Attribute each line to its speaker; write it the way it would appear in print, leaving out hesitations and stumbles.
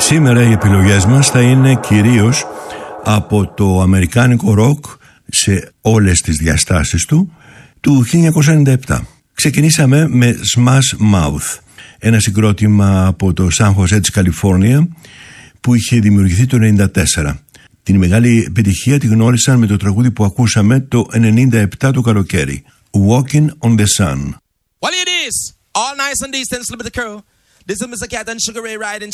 Speaker 1: Σήμερα οι επιλογές μας θα είναι κυρίως από το αμερικάνικο ροκ σε όλες τις διαστάσεις του 1997. Ξεκινήσαμε με Smash Mouth, ένα συγκρότημα από το San Jose της Καλιφόρνια που είχε δημιουργηθεί το 1994. Την μεγάλη επιτυχία τη γνώρισαν με το τραγούδι που ακούσαμε το 1997 το καλοκαίρι, Walking on the Sun.
Speaker 2: Well, it is all nice and decent with the crew. This is Mr. Cat and Sugar Ray riding